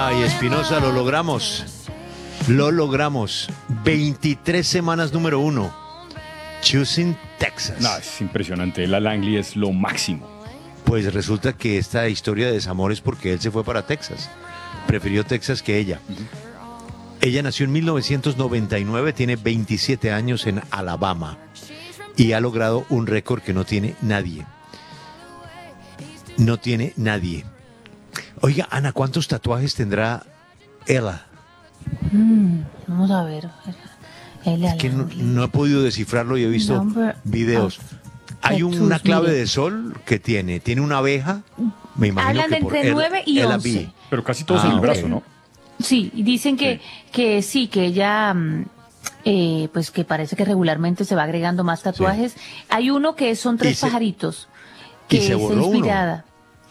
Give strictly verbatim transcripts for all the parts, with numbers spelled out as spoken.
Ay, Espinosa, lo logramos. Lo logramos. veintitrés semanas número uno. Choosing Texas. No, es impresionante. La Langley es lo máximo. Pues resulta que esta historia de desamor es porque él se fue para Texas. Prefirió Texas que ella. Uh-huh. Ella nació en mil novecientos noventa y nueve, tiene veintisiete años en Alabama y ha logrado un récord que no tiene nadie. No tiene nadie. Oiga, Ana, ¿cuántos tatuajes tendrá Ella? Mm, vamos a ver. Ella es que no, no he podido descifrarlo y he visto Number videos. Hay una clave mire. de sol que tiene. Tiene una abeja. Me imagino Hablan que por entre nueve y once. Pero casi todos ah, en el brazo, ¿no? Sí, dicen que sí, que, sí, que ella, eh, pues que parece que regularmente se va agregando más tatuajes. Sí. Hay uno que son tres se, pajaritos, que y se es borró inspirada.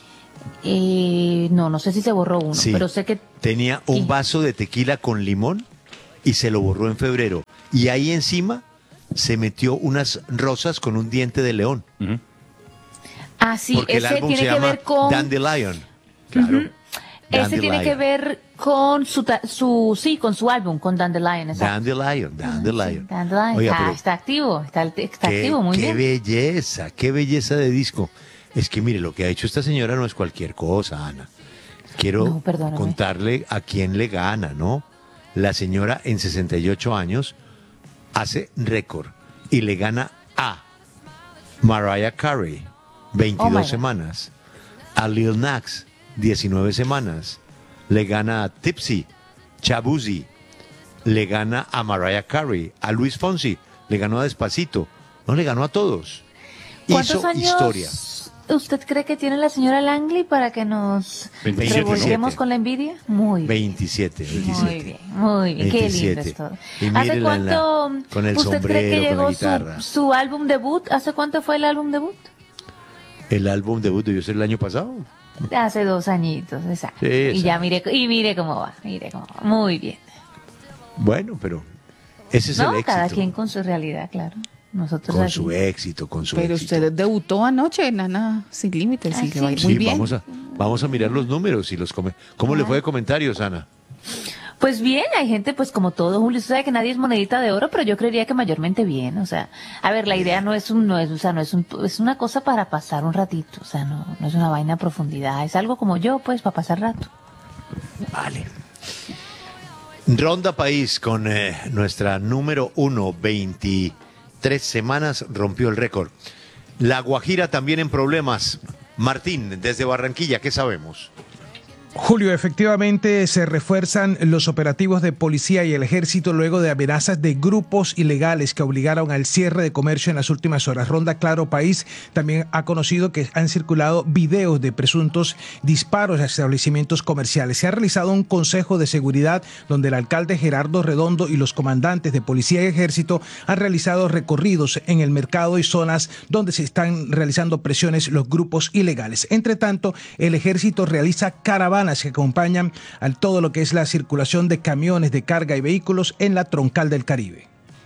Eh, no, no sé si se borró uno, sí, pero sé que... Tenía un vaso de tequila con limón y se lo borró en febrero. Y ahí encima se metió unas rosas con un diente de león. Uh-huh. Ah, sí, porque ese el álbum tiene se que llama ver con... Dandelion. Claro. Uh-huh. Ese tiene que ver con su, su sí, con su álbum, con Dandelion. Dandelion, Dandelion. Sí, Dandelion. Oiga, ah, pero está activo, está, está qué, activo, muy qué bien. Qué belleza, qué belleza de disco. Es que mire, lo que ha hecho esta señora no es cualquier cosa, Ana. Quiero no, contarle a quién le gana, ¿no? La señora en sesenta y ocho años hace récord y le gana a Mariah Carey, veintidós oh semanas, a Lil Nas, diecinueve semanas, le gana a Tipsy, Shabuzi, le gana a Mariah Carey, a Luis Fonsi, le ganó a Despacito, no le ganó a todos. ¿Cuántos Hizo años historia. ¿Usted cree que tiene la señora Langley para que nos revolvemos con la envidia? Muy bien. veintisiete, veintisiete. Muy bien, muy bien. Qué lindo es todo. ¿Hace cuánto la, con el usted sombrero, cree que llegó con la guitarra. Su, su álbum debut? ¿Hace cuánto fue el álbum debut? El álbum debut debió ser el año pasado. Hace dos añitos, exacto. Sí, y exacto. ya mire, y mire cómo va, mire cómo va. Muy bien. Bueno, pero ese es no, el éxito. Cada quien con su realidad, claro. Nosotros con aquí. su éxito, con su Pero éxito. usted debutó anoche, Nana Sin Límites, ah, y sí. le va a ir sí, muy bien. Vamos a, vamos a mirar los números y los come. ¿Cómo ah. le fue de comentarios, Ana? Pues bien, hay gente, pues como todo, Julio, usted sabe que nadie es monedita de oro, pero yo creería que mayormente bien, o sea, a ver, la idea no es un, no es, o sea, no es un, es una cosa para pasar un ratito, o sea, no, no es una vaina a profundidad, es algo como yo, pues, para pasar rato. Vale. Ronda País con eh, nuestra número uno, veintitrés semanas, rompió el récord. La Guajira también en problemas. Martín, desde Barranquilla, ¿qué sabemos? Julio, efectivamente se refuerzan los operativos de policía y el ejército luego de amenazas de grupos ilegales que obligaron al cierre de comercio en las últimas horas. Ronda Claro País también ha conocido que han circulado videos de presuntos disparos a establecimientos comerciales. Se ha realizado un consejo de seguridad donde el alcalde Gerardo Redondo y los comandantes de policía y ejército han realizado recorridos en el mercado y zonas donde se están realizando presiones los grupos ilegales. Entre tanto, el ejército realiza caravanas que acompañan a todo lo que es la circulación de camiones de carga y vehículos en la troncal del Caribe.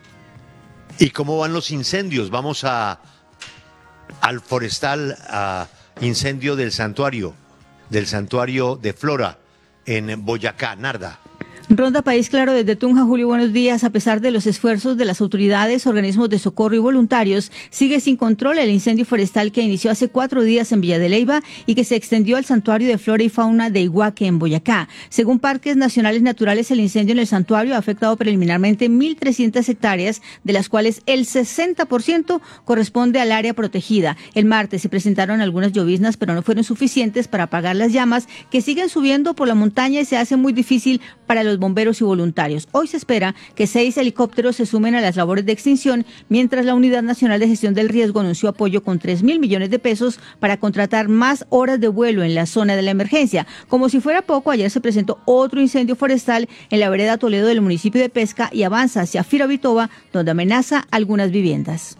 ¿Y cómo van los incendios? Vamos a al forestal, a incendio del santuario, del santuario de Flora en Boyacá, Narda. Ronda País Claro desde Tunja. Julio, buenos días. A pesar de los esfuerzos de las autoridades, organismos de socorro y voluntarios, sigue sin control el incendio forestal que inició hace cuatro días en Villa de Leyva y que se extendió al santuario de flora y fauna de Iguaque en Boyacá. Según Parques Nacionales Naturales, el incendio en el santuario ha afectado preliminarmente mil trescientas hectáreas, de las cuales el sesenta por ciento corresponde al área protegida. El martes se presentaron algunas lloviznas, pero no fueron suficientes para apagar las llamas que siguen subiendo por la montaña y se hace muy difícil para los bomberos y voluntarios. Hoy se espera que seis helicópteros se sumen a las labores de extinción, mientras la Unidad Nacional de Gestión del Riesgo anunció apoyo con tres mil millones de pesos para contratar más horas de vuelo en la zona de la emergencia. Como si fuera poco, ayer se presentó otro incendio forestal en la vereda Toledo del municipio de Pesca y avanza hacia Firavitoba, donde amenaza algunas viviendas.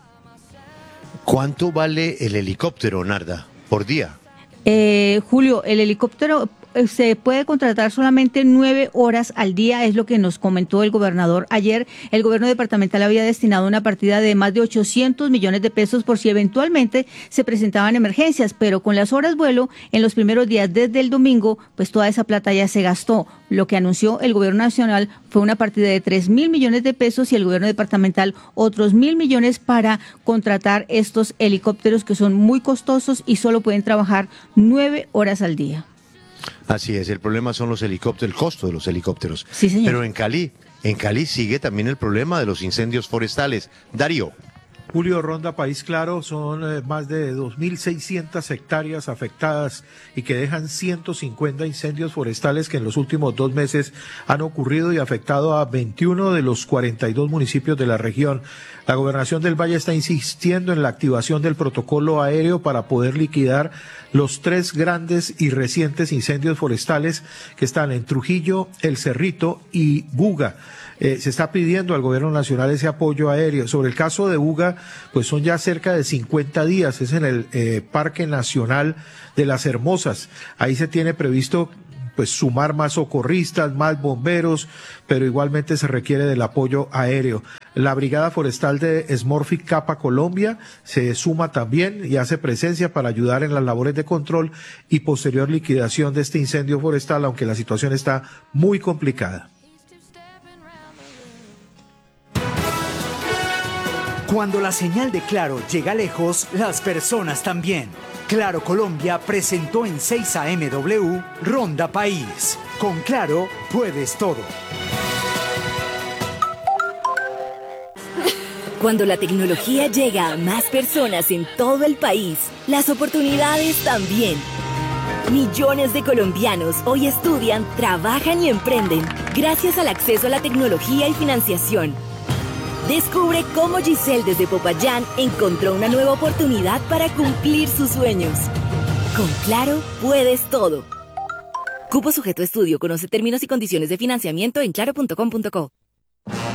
¿Cuánto vale el helicóptero, Narda, por día? Eh, Julio, el helicóptero se puede contratar solamente nueve horas al día, es lo que nos comentó el gobernador ayer. El gobierno departamental había destinado una partida de más de ochocientos millones de pesos por si eventualmente se presentaban emergencias, pero con las horas vuelo en los primeros días desde el domingo, pues toda esa plata ya se gastó. Lo que anunció el gobierno nacional fue una partida de tres mil millones de pesos y el gobierno departamental otros mil millones para contratar estos helicópteros que son muy costosos y solo pueden trabajar nueve horas al día. Así es, el problema son los helicópteros, el costo de los helicópteros. Sí, señor. Pero en Cali, en Cali sigue también el problema de los incendios forestales. Darío. Julio, Ronda País Claro, son eh, más de dos mil seiscientas hectáreas afectadas y que dejan ciento cincuenta incendios forestales que en los últimos dos meses han ocurrido y afectado a veintiuno de los cuarenta y dos municipios de la región. La Gobernación del Valle está insistiendo en la activación del protocolo aéreo para poder liquidar los tres grandes y recientes incendios forestales que están en Trujillo, El Cerrito y Buga. Eh, se está pidiendo al gobierno nacional ese apoyo aéreo. Sobre el caso de Buga, pues son ya cerca de cincuenta días, es en el eh, Parque Nacional de las Hermosas. Ahí se tiene previsto pues sumar más socorristas, más bomberos, pero igualmente se requiere del apoyo aéreo. La Brigada Forestal de Smurfit Kappa Colombia se suma también y hace presencia para ayudar en las labores de control y posterior liquidación de este incendio forestal, aunque la situación está muy complicada. Cuando la señal de Claro llega lejos, las personas también. Claro Colombia presentó en seis A M W Ronda País. Con Claro puedes todo. Cuando la tecnología llega a más personas en todo el país, las oportunidades también. Millones de colombianos hoy estudian, trabajan y emprenden gracias al acceso a la tecnología y financiación. Descubre cómo Giselle desde Popayán encontró una nueva oportunidad para cumplir sus sueños. Con Claro, puedes todo. Cupo sujeto a estudio. Conoce términos y condiciones de financiamiento en claro punto com punto co.